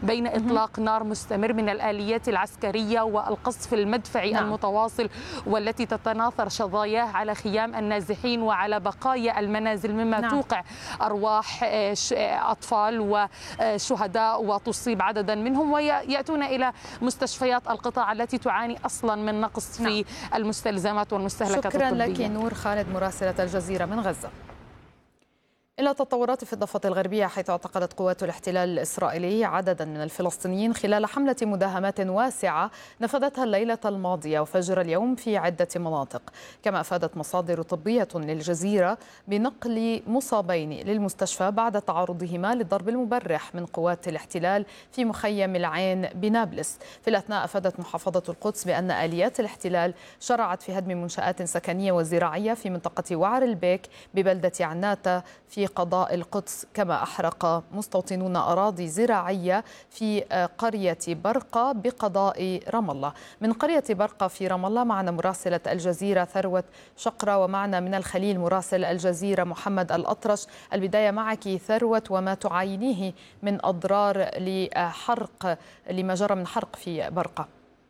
بين إطلاق نار مستمر من الآليات العسكرية والقصف المدفعي المتواصل، والتي تتناثر شظاياه على خيام النازحين وعلى بقايا المنازل، مما توقع أرواح أطفال وشهداء وتصيب عددا منهم، ويأتون إلى مستشفيات القطاع التي تعاني أصلا من نقص في المستلزمات والمستهلكات الطبية. شكرا لك نور خالد مراسلة الجزيرة من غزة. إلى تطورات في الضفة الغربية، حيث اعتقلت قوات الاحتلال الإسرائيلي عددا من الفلسطينيين خلال حملة مداهمات واسعة نفذتها الليلة الماضية وفجر اليوم في عدة مناطق. كما أفادت مصادر طبية للجزيرة بنقل مصابين للمستشفى بعد تعرضهما للضرب المبرح من قوات الاحتلال في مخيم العين بنابلس. في الأثناء أفادت محافظة القدس بأن آليات الاحتلال شرعت في هدم منشآت سكنية وزراعية في منطقة وعر البيك ببلدة عناتة في قضاء القدس. كما أحرق مستوطنون أراضي زراعية في قرية برقة بقضاء رام الله. من قرية برقة في رام الله معنا مراسلة الجزيرة ثروت شقرة، ومعنا من الخليل مراسل الجزيرة محمد الأطرش. البداية معك ثروت، وما تعاينيه من أضرار لما جرى من حرق في برقة.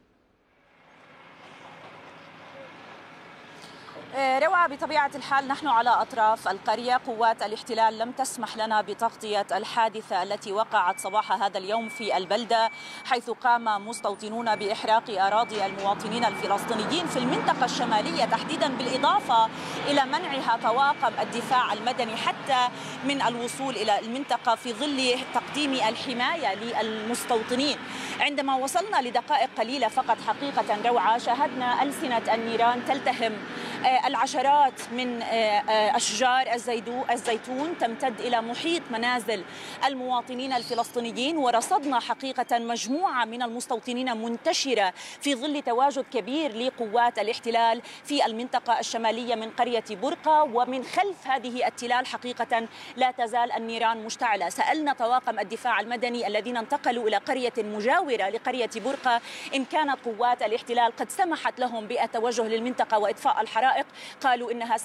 روعة، بطبيعة الحال نحن على أطراف القرية. قوات الاحتلال لم تسمح لنا بتغطية الحادثة التي وقعت صباح هذا اليوم في البلدة، حيث قام مستوطنون بإحراق أراضي المواطنين الفلسطينيين في المنطقة الشمالية تحديدا، بالإضافة إلى منعها طواقم الدفاع المدني حتى من الوصول إلى المنطقة في ظل تقديم الحماية للمستوطنين. عندما وصلنا لدقائق قليلة فقط حقيقة روعة، شاهدنا ألسنة النيران تلتهم العشرات من أشجار الزيتون تمتد إلى محيط منازل المواطنين الفلسطينيين، ورصدنا حقيقة مجموعة من المستوطنين منتشرة في ظل تواجد كبير لقوات الاحتلال في المنطقة الشمالية من قرية برقة. ومن خلف هذه التلال حقيقة لا تزال النيران مشتعلة. سألنا طواقم الدفاع المدني الذين انتقلوا إلى قرية مجاورة لقرية برقة إن كانت قوات الاحتلال قد سمحت لهم بالتوجه للمنطقة وإطفاء الحرائق. قالوا إنها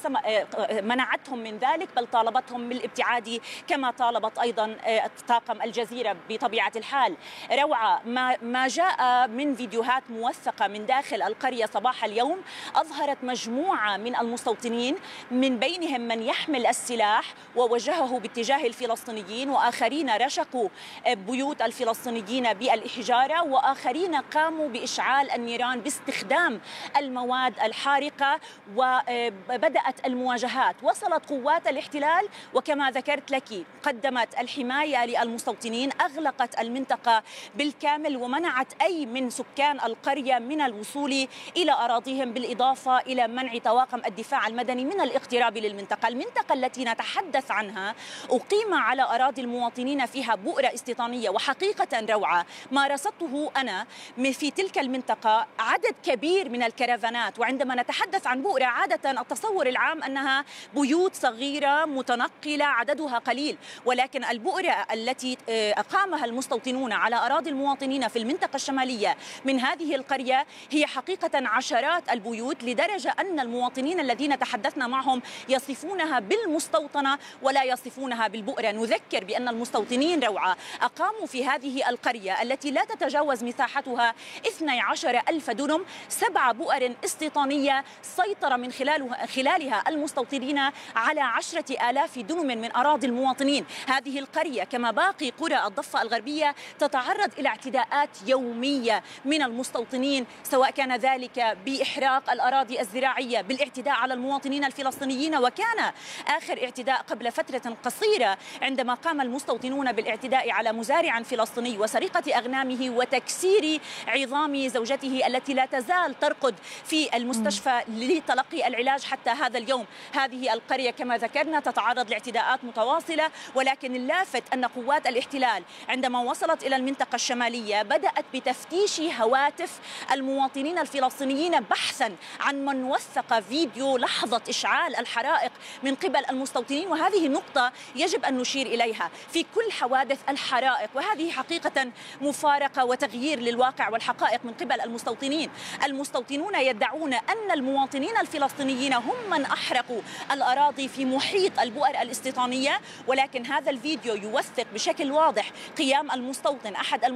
منعتهم من ذلك، بل طالبتهم بالابتعاد، كما طالبت أيضا طاقم الجزيرة. بطبيعة الحال روعة، ما جاء من فيديوهات موثقة من داخل القرية صباح اليوم أظهرت مجموعة من المستوطنين، من بينهم من يحمل السلاح ووجهه باتجاه الفلسطينيين، وآخرين رشقوا بيوت الفلسطينيين بالحجارة، وآخرين قاموا بإشعال النيران باستخدام المواد الحارقة. وبدأت المواجهات. وصلت قوات الاحتلال وكما ذكرت لك قدمت الحماية للمستوطنين، أغلقت المنطقة بالكامل ومنعت أي من سكان القرية من الوصول إلى أراضيهم، بالإضافة إلى منع طواقم الدفاع المدني من الاقتراب للمنطقة. المنطقة التي نتحدث عنها أقيم على أراضي المواطنين فيها بؤرة استيطانية، وحقيقة روعة ما رصدته أنا في تلك المنطقة عدد كبير من الكرفانات. وعندما نتحدث عن بؤرة، عادة التصور العام أنها بيوت صغيرة متنقلة عددها قليل، ولكن البؤرة التي أقامها المستوطنون على أراضي المواطنين في المنطقة الشمالية من هذه القرية هي حقيقة عشرات البيوت، لدرجة أن المواطنين الذين تحدثنا معهم يصفونها بالمستوطنة ولا يصفونها بالبؤرة. نذكر بأن المستوطنين روعة أقاموا في هذه القرية التي لا تتجاوز مساحتها 12,000 دنم 7 بؤر استيطانية سيطر من خلالها المستوطنين على 10,000 دنم من أراضي المواطنين. هذه القرية كما باقي قرى الضفة الغربية تتعرض إلى اعتداءات يومية من المستوطنين، سواء كان ذلك بإحراق الأراضي الزراعية، بالاعتداء على المواطنين الفلسطينيين. وكان آخر اعتداء قبل فترة قصيرة عندما قام المستوطنون بالاعتداء على مزارع فلسطيني وسرقة أغنامه وتكسير عظام زوجته التي لا تزال ترقد في المستشفى لتلقي العلاج حتى هذا اليوم. هذه القرية كما ذكرنا تتعرض لاعتداءات متواصلة، ولكن اللافت أن قوات الاحتلال عندما وصلت إلى المنطقة الشمالية بدأت بتفتيش هواتف المواطنين الفلسطينيين بحثا عن من وثق فيديو لحظة إشعال الحرائق من قبل المستوطنين. وهذه نقطة يجب أن نشير إليها في كل حوادث الحرائق، وهذه حقيقة مفارقة وتغيير للواقع والحقائق من قبل المستوطنين. المستوطنون يدعون أن المواطنين الفلسطينيين هم من أحرقوا الأراضي في محيط البؤر الاستيطانية، ولكن هذا الفيديو يوثق بشكل واضح قيام المستوطن أحد